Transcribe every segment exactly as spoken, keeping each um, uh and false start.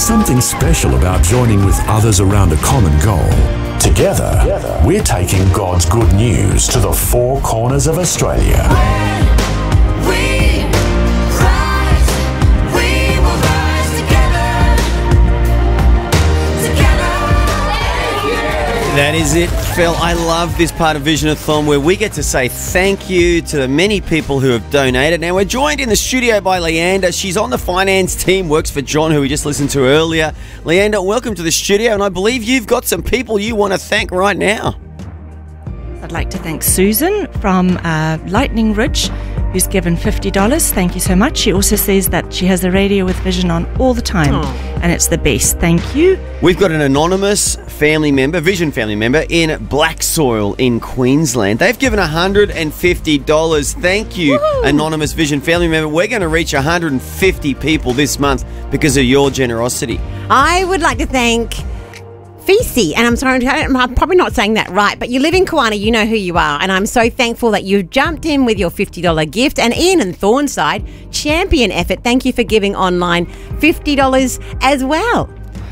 There's something special about joining with others around a common goal. Together, Together, we're taking God's good news to the four corners of Australia. When we rise, we will rise together. Together. That is it, Phil. I love this part of Vision-a-thon where we get to say thank you to the many people who have donated. Now, we're joined in the studio by Leander. She's on the finance team, works for John, who we just listened to earlier. Leander, welcome to the studio, and I believe you've got some people you want to thank right now. I'd like to thank Susan from uh, Lightning Ridge, who's given fifty dollars. Thank you so much. She also says that she has the radio with Vision on all the time, Aww. and it's the best. Thank you. We've got an anonymous family member, Vision family member, in Black Soil in Queensland. They've given one hundred fifty dollars. Thank you, Woo-hoo. anonymous Vision family member. We're going to reach one hundred fifty people this month because of your generosity. I would like to thank Fisi, and I'm sorry, I'm probably not saying that right, but you live in Kawana, you know who you are, and I'm so thankful that you've jumped in with your fifty dollars gift. And Ian and Thornside, champion effort, thank you for giving online fifty dollars as well.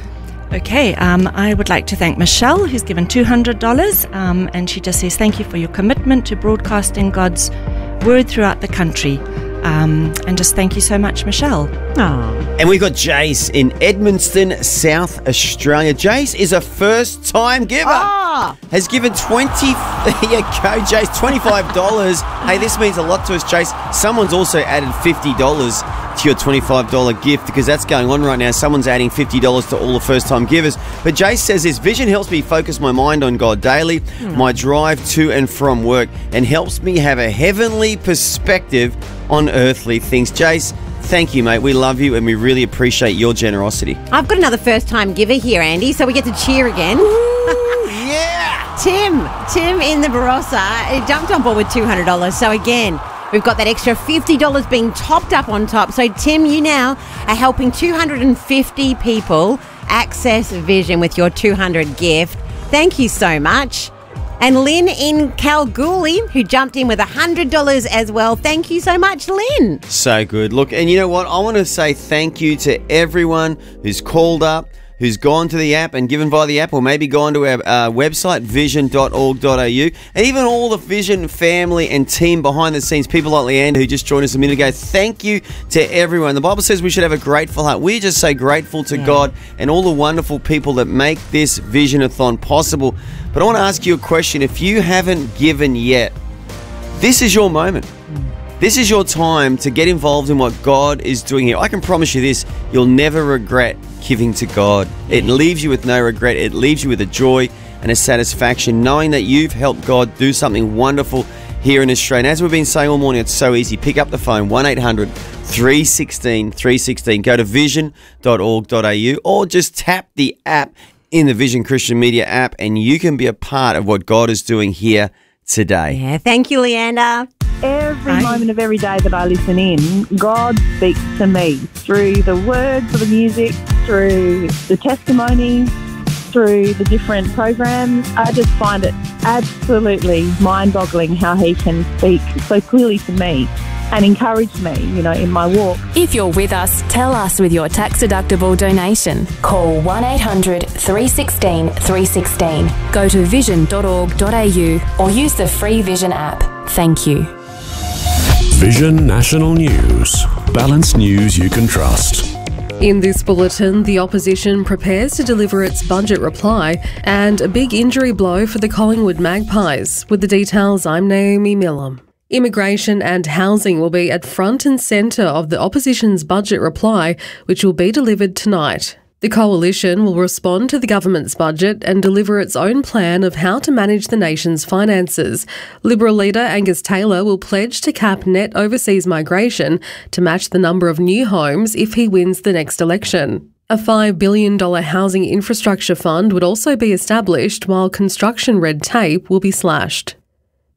Okay, um, I would like to thank Michelle, who's given two hundred dollars, um, and she just says thank you for your commitment to broadcasting God's word throughout the country. Um, and just thank you so much, Michelle. Aww. And we've got Jace in Edmundston, South Australia. Jace is a first-time giver. Oh. Has given twenty. There you go, Jace. Twenty-five dollars. Hey, this means a lot to us, Jace. Someone's also added fifty dollars to your twenty-five dollars gift because that's going on right now. Someone's adding fifty dollars to all the first-time givers. But Jace says this: Vision helps me focus my mind on God daily, mm. my drive to and from work, and helps me have a heavenly perspective on earthly things. Jace, thank you, mate. We love you and we really appreciate your generosity. I've got another first-time giver here, Andy, so we get to cheer again. Ooh, yeah! Tim, Tim in the Barossa, he jumped on board with two hundred dollars. So again, we've got that extra fifty dollars being topped up on top. So Tim, you now are helping two hundred fifty people access Vision with your two hundred dollars gift. Thank you so much. And Lynn in Kalgoorlie, who jumped in with one hundred dollars as well. Thank you so much, Lynn. So good. Look, and you know what? I want to say thank you to everyone who's called up, who's gone to the app and given via the app, or maybe gone to our uh, website, vision dot org dot a u, and even all the Vision family and team behind the scenes, people like Leander who just joined us a minute ago. Thank you to everyone. The Bible says we should have a grateful heart. We just say grateful to yeah. God and all the wonderful people that make this Vision-a-thon possible. But I want to ask you a question. If you haven't given yet, this is your moment. This is your time to get involved in what God is doing here. I can promise you this, you'll never regret giving to God. It leaves you with no regret. It leaves you with a joy and a satisfaction knowing that you've helped God do something wonderful here in Australia. And as we've been saying all morning, it's so easy. Pick up the phone, one eight hundred three one six three one six. Go to vision dot org dot a u or just tap the app in the Vision Christian Media app and you can be a part of what God is doing here today. Yeah, thank you, Leander. Every Hi. moment of every day that I listen in, God speaks to me through the words of the music, through the testimonies, through the different programs. I just find it absolutely mind-boggling how he can speak so clearly to me and encourage me, you know, in my walk. If you're with us, tell us with your tax-deductible donation. Call one eight hundred three one six three one six. Go to vision dot org dot a u or use the free Vision app. Thank you. Vision National News. Balanced news you can trust. In this bulletin, the opposition prepares to deliver its budget reply and a big injury blow for the Collingwood Magpies. With the details, I'm Naomi Millam. Immigration and housing will be at front and centre of the opposition's budget reply, which will be delivered tonight. The coalition will respond to the government's budget and deliver its own plan of how to manage the nation's finances. Liberal leader Angus Taylor will pledge to cap net overseas migration to match the number of new homes if he wins the next election. A five billion dollars housing infrastructure fund would also be established while construction red tape will be slashed.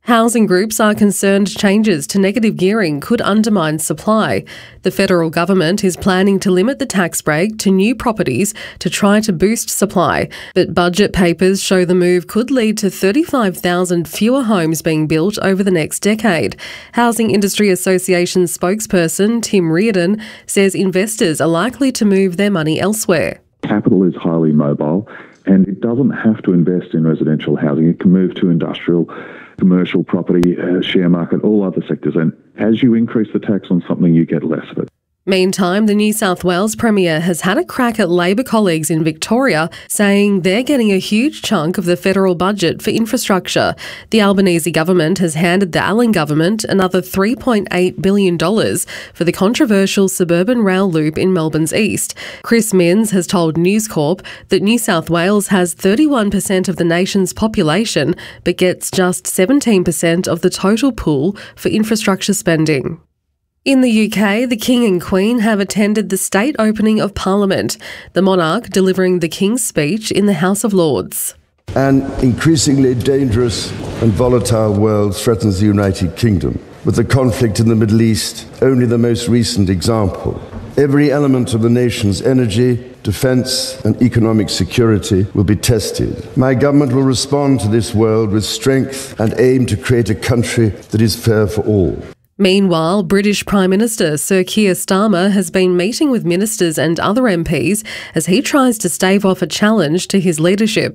Housing groups are concerned changes to negative gearing could undermine supply. The federal government is planning to limit the tax break to new properties to try to boost supply, but budget papers show the move could lead to thirty-five thousand fewer homes being built over the next decade. Housing Industry Association spokesperson Tim Reardon says investors are likely to move their money elsewhere. Capital is highly mobile and it doesn't have to invest in residential housing. It can move to industrial, commercial property, uh, share market, all other sectors. And as you increase the tax on something, you get less of it. Meantime, the New South Wales Premier has had a crack at Labor colleagues in Victoria, saying they're getting a huge chunk of the federal budget for infrastructure. The Albanese government has handed the Allen government another three point eight billion dollars for the controversial suburban rail loop in Melbourne's east. Chris Minns has told News Corp that New South Wales has thirty-one percent of the nation's population, but gets just seventeen percent of the total pool for infrastructure spending. In the U K, the King and Queen have attended the state opening of Parliament, the monarch delivering the King's speech in the House of Lords. An increasingly dangerous and volatile world threatens the United Kingdom, with the conflict in the Middle East only the most recent example. Every element of the nation's energy, defence and economic security will be tested. My government will respond to this world with strength and aim to create a country that is fair for all. Meanwhile, British Prime Minister Sir Keir Starmer has been meeting with ministers and other M Ps as he tries to stave off a challenge to his leadership.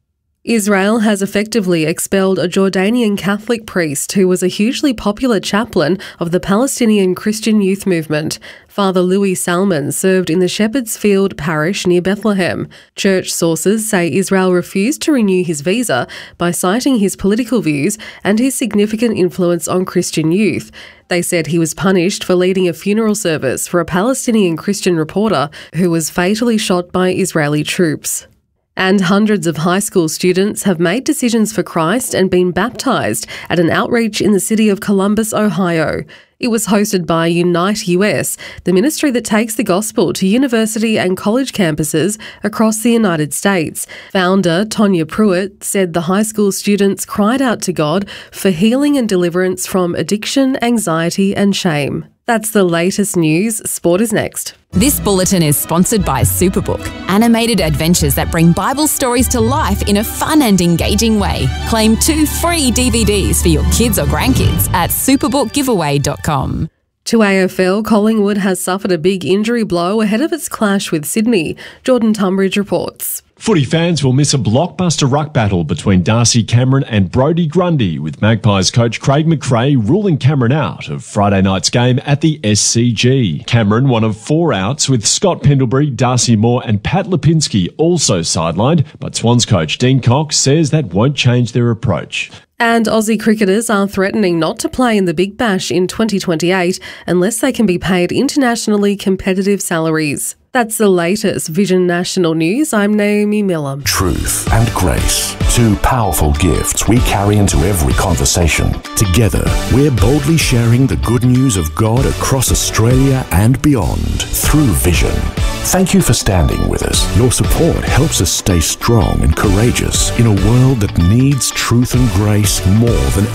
Israel has effectively expelled a Jordanian Catholic priest who was a hugely popular chaplain of the Palestinian Christian Youth Movement. Father Louis Salman served in the Shepherd's Field parish near Bethlehem. Church sources say Israel refused to renew his visa by citing his political views and his significant influence on Christian youth. They said he was punished for leading a funeral service for a Palestinian Christian reporter who was fatally shot by Israeli troops. And hundreds of high school students have made decisions for Christ and been baptised at an outreach in the city of Columbus, Ohio. It was hosted by Unite U S, the ministry that takes the gospel to university and college campuses across the United States. Founder Tonya Pruitt said the high school students cried out to God for healing and deliverance from addiction, anxiety and shame. That's the latest news. Sport is next. This bulletin is sponsored by Superbook, animated adventures that bring Bible stories to life in a fun and engaging way. Claim two free D V Ds for your kids or grandkids at superbook giveaway dot com. To A F L, Collingwood has suffered a big injury blow ahead of its clash with Sydney. Jordan Tunbridge reports. Footy fans will miss a blockbuster ruck battle between Darcy Cameron and Brodie Grundy, with Magpies coach Craig McRae ruling Cameron out of Friday night's game at the S C G. Cameron, one of four outs, with Scott Pendlebury, Darcy Moore and Pat Lipinski also sidelined, but Swans coach Dean Cox says that won't change their approach. And Aussie cricketers are threatening not to play in the Big Bash in twenty twenty-eight unless they can be paid internationally competitive salaries. That's the latest Vision National News. I'm Naomi Millam. Truth and grace, two powerful gifts we carry into every conversation. Together, we're boldly sharing the good news of God across Australia and beyond through Vision. Thank you for standing with us. Your support helps us stay strong and courageous in a world that needs truth and grace more than